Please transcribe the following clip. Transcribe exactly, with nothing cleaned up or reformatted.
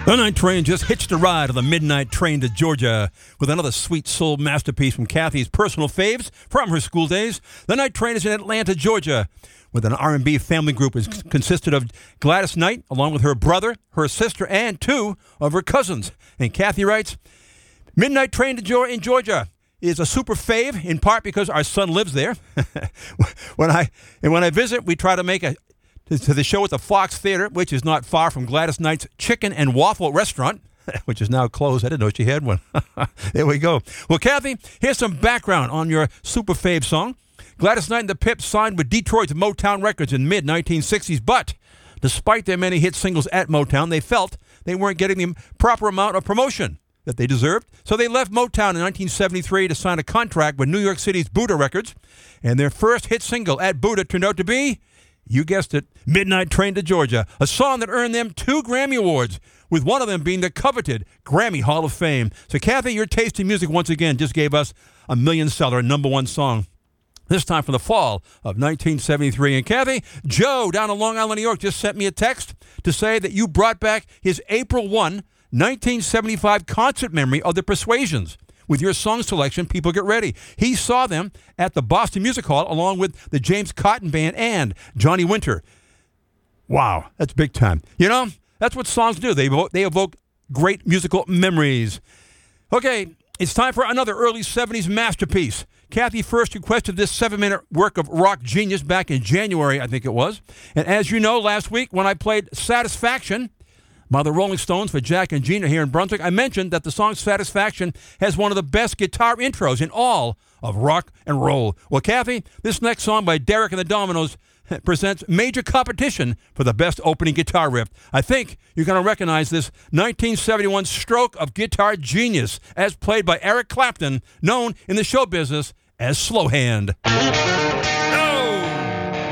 The Night Train just hitched a ride on the midnight train to Georgia with another sweet soul masterpiece from Kathy's personal faves from her school days. The Night Train is in Atlanta, Georgia, with an R and B family group that consisted of Gladys Knight, along with her brother, her sister, and two of her cousins. And Kathy writes, Midnight Train to Georgia in Georgia is a super fave, in part because our son lives there. when I and when I visit, we try to make a to the show at the Fox Theater, which is not far from Gladys Knight's Chicken and Waffle Restaurant, which is now closed. I didn't know she had one. There we go. Well, Kathy, here's some background on your super fave song. Gladys Knight and the Pips signed with Detroit's Motown Records in mid nineteen sixties, but despite their many hit singles at Motown, they felt they weren't getting the proper amount of promotion that they deserved. So they left Motown in nineteen seventy-three to sign a contract with New York City's Buddha Records, and their first hit single at Buddha turned out to be, you guessed it, Midnight Train to Georgia, a song that earned them two Grammy Awards, with one of them being the coveted Grammy Hall of Fame. So, Kathy, your taste in music once again just gave us a million-seller number one song, this time from the fall of nineteen seventy-three. And, Kathy, Joe down in Long Island, New York, just sent me a text to say that you brought back his April first, nineteen seventy-five concert memory of the Persuasions. With your song selection, People Get Ready. He saw them at the Boston Music Hall along with the James Cotton Band and Johnny Winter. Wow, that's big time. You know, that's what songs do. They evoke, they evoke great musical memories. Okay, it's time for another early seventies masterpiece. Kathy first requested this seven-minute work of rock genius back in January, I think it was. And as you know, last week when I played Satisfaction by the Rolling Stones for Jack and Gina here in Brunswick, I mentioned that the song Satisfaction has one of the best guitar intros in all of rock and roll. Well, Kathy, this next song by Derek and the Dominos presents major competition for the best opening guitar riff. I think you're going to recognize this nineteen seventy-one stroke of guitar genius as played by Eric Clapton, known in the show business as Slow Hand.